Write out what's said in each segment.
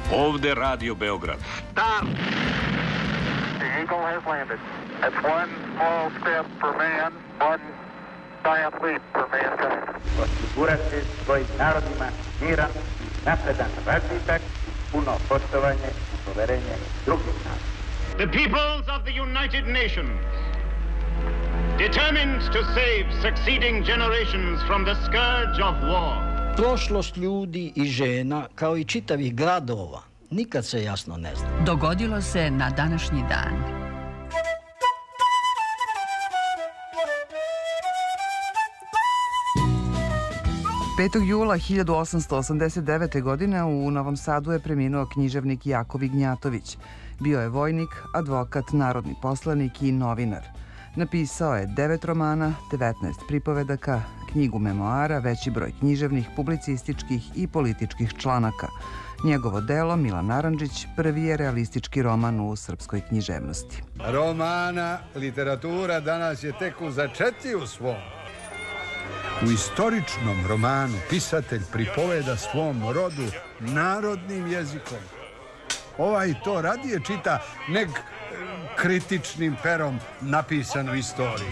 Ovde Radio Beograd. Stop! The Eagle has landed. That's one small step for man, one giant leap for mankind. Osigurati svojim narodima miran, napredan razvitak, puno poštovanje i poverenje drugih naroda. The peoples of the United Nations, determined to save succeeding generations from the scourge of war. Prošlost ljudi i žena, kao i čitavih gradova, nikad se jasno ne zna. Dogodilo se na današnji dan. Petog jula 1889. godine u Novom Sadu je preminuo književnik Jakov Ignjatović. Bio je vojnik, advokat, narodni poslanik i novinar. Napisao je 9 romana, 19 pripovedaka, knjigu memoara, veći broj književnih, publicističkih i političkih članaka. Njegovo delo, Milan Narandžić, prvi je realistički roman u srpskoj književnosti. Romana, literatura danas je tek u začetju svom. U istoričnom romanu pisatelj pripoveda svom rodu narodnim jezikom. Ovaj to radije čita nek kritičnim perom napisanu istoriju.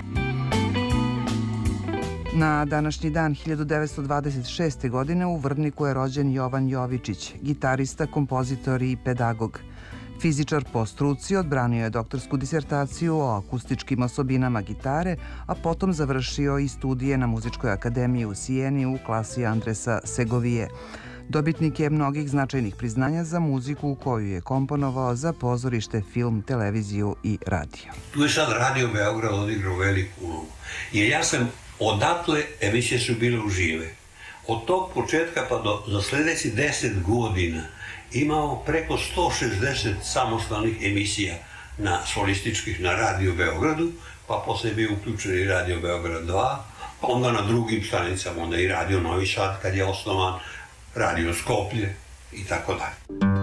Na današnji dan 1926. godine u Vrdniku je rođen Jovan Jovičić, gitarista, kompozitor i pedagog. Fizičar po struci, odbranio je doktorsku disertaciju o akustičkim osobinama gitare, a potom završio i studije na Muzičkoj akademiji u Sijeni u klasi Andresa Segovije. Dobitnik je mnogih značajnih priznanja za muziku koju je komponovao za pozorište, film, televiziju i radio. Tu je sad Radio Beograd odigrao veliku ulogu. Jer ja sam odatle, emisije su bile užive. Od tog početka pa za sljedeći 10 godina imao preko 160 samostalnih emisija solističkih na Radio Beogradu, pa posle je bio uključen i Radio Beograd 2, pa onda na drugim stanicama, onda i Radio Novi Sad kad je osnovan, Radio Skoplje i tako dalje.